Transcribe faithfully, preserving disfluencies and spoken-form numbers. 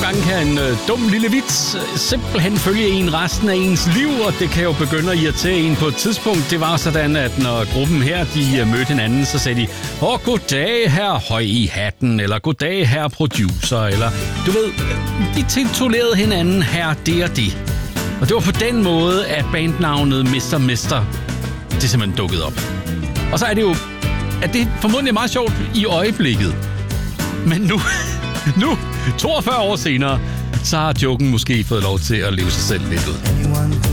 gange kan en øh, dum lille vits øh, simpelthen følge en resten af ens liv, og det kan jo begynde at irritere en på et tidspunkt. Det var sådan, at når gruppen her, de øh, mødte hinanden, så sagde de, åh, goddag, herr høj i hatten, eller goddag, herr producer, eller du ved, de titulerede hinanden herr det og det. Og det var på den måde, at bandnavnet mister mister det simpelthen dukkede op. Og så er det jo, at det er formodentlig meget sjovt i øjeblikket. Men nu, nu, toogfyrre år senere, så har joken måske fået lov til at leve sig selv lidt ud.